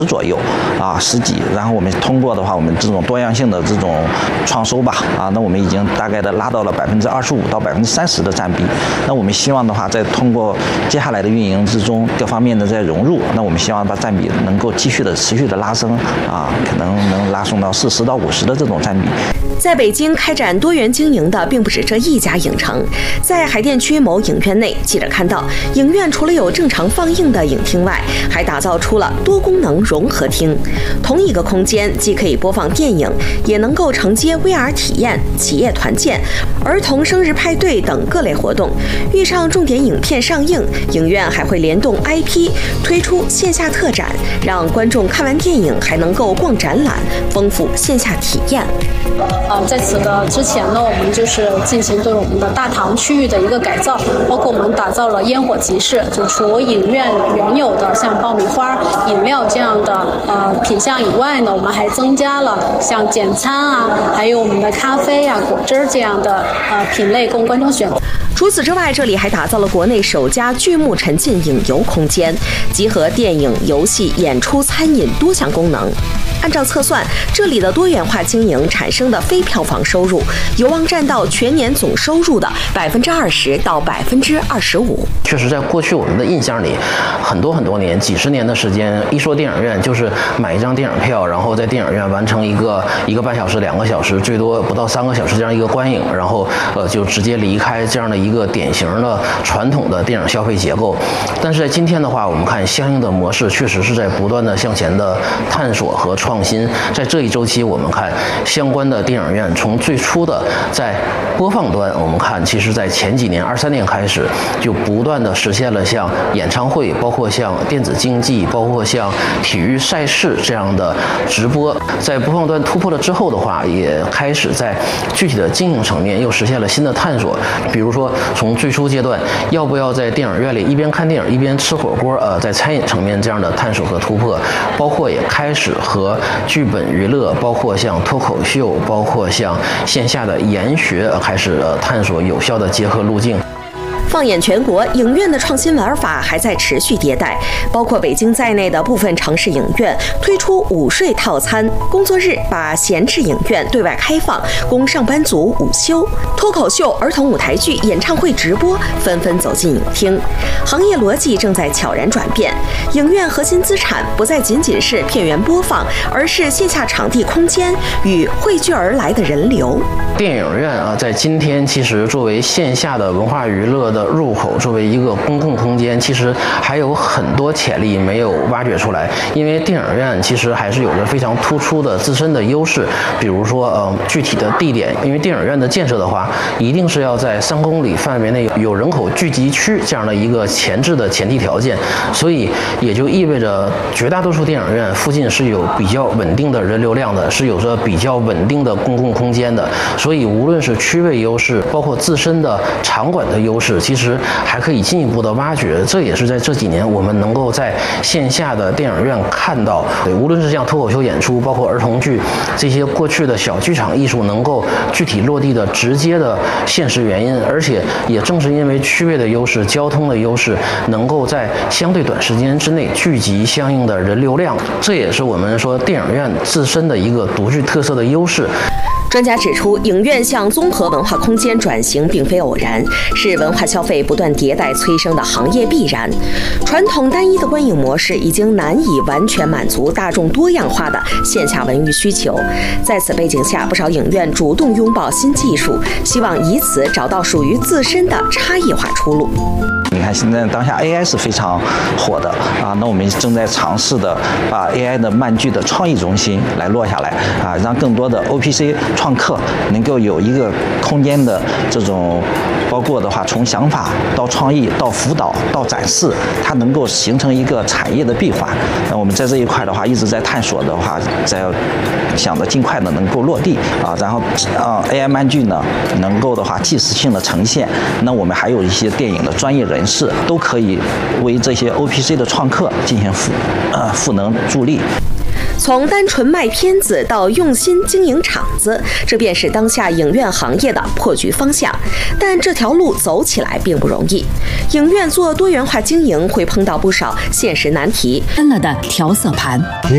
左右10几，然后我们通过的话，我们这种多样性的这种创收吧，那我们已经大概的拉到了25%到30%的占比。那我们希望的话，在通过接下来的运营之中，各方面的在融入，那我们希望把占比能够持续的拉升可能能拉送到40到50的这种占比。 在北京开展多元经营的并不止这一家影城，在海淀区某影院内，记者看到，影院除了有正常放映的影厅外，还打造出了多功能融合厅。同一个空间既可以播放电影，也能够承接 VR 体验、企业团建、儿童生日派对等各类活动。遇上重点影片上映，影院还会联动 IP 推出线下特展，让观众看完电影还能够逛展览，丰富线下体验。 在此的之前呢，我们就是进行对我们的大堂区域的一个改造，包括我们打造了烟火集市，就除影院原有的像爆米花、饮料这样的品项以外呢，我们还增加了像简餐还有我们的咖啡果汁这样的品类供观众选择。 除此之外，这里还打造了国内首家巨幕沉浸影游空间，集合电影、游戏、演出、餐饮多项功能。按照测算，这里的多元化经营产生的非票房收入有望占到全年总收入的20%到25%。 确实，在过去我们的印象里，很多年、几十年的时间，一说电影院就是买一张电影票，然后在电影院完成一个半小时、2个小时，最多不到3个小时这样一个观影，然后就直接离开这样的一个典型的传统的电影消费结构。但是在今天的话，我们看相应的模式确实是在不断的向前的探索和创新。在这一周期，我们看相关的电影院从最初的在播放端，我们看其实在前几年23年开始就不断的实现了像演唱会，包括像电子竞技，包括像体育赛事这样的直播。在播放端突破了之后的话，也开始在具体的经营层面又实现了新的探索。比如说从最初阶段要不要在电影院里一边看电影一边吃火锅，在餐饮层面这样的探索和突破，包括也开始和剧本娱乐，包括像脱口秀，包括像线下的研学，开始探索有效的结合路径。 放眼全国，影院的创新玩法还在持续迭代，包括北京在内的部分城市影院推出午睡套餐，工作日把闲置影院对外开放，供上班族午休。脱口秀、儿童舞台剧、演唱会直播纷纷走进影厅，行业逻辑正在悄然转变。影院核心资产不再仅仅是片源播放，而是线下场地空间与汇聚而来的人流。 电影院在今天其实作为线下的文化娱乐的入口，作为一个公共空间，其实还有很多潜力没有挖掘出来。因为电影院其实还是有着非常突出的自身的优势，比如说具体的地点，因为电影院的建设的话，一定是要在3公里范围内有人口聚集区这样的一个前置的前提条件，所以也就意味着绝大多数电影院附近是有比较稳定的人流量的，是有着比较稳定的公共空间的。所以无论是区位优势，包括自身的场馆的优势，其实还可以进一步的挖掘。这也是在这几年我们能够在线下的电影院看到，无论是像脱口秀演出，包括儿童剧这些过去的小剧场艺术能够具体落地的直接的现实原因。而且也正是因为区位的优势、交通的优势，能够在相对短时间之内聚集相应的人流量，这也是我们说电影院自身的一个独具特色的优势。 专家指出，影院向综合文化空间转型并非偶然，是文化消费不断迭代催生的行业必然。传统单一的观影模式已经难以完全满足大众多样化的线下文娱需求。在此背景下，不少影院主动拥抱新技术，希望以此找到属于自身的差异化出路。 你看，现在当下 AI 是非常火的那我们正在尝试的把 AI 的漫剧的创意中心来落下来让更多的 OPC 创客能够有一个空间的这种，包括的话从想法到创意到辅导到展示，它能够形成一个产业的闭环。那我们在这一块的话一直在探索的话，在想着尽快的能够落地然后AI 漫剧呢能够的话即时性的呈现，那我们还有一些电影的专业人士都可以为这些 OPC 的创客进行赋能助力。 从单纯卖片子到用心经营场子，这便是当下影院行业的破局方向。但这条路走起来并不容易，影院做多元化经营会碰到不少现实难题。 分了的调色盘。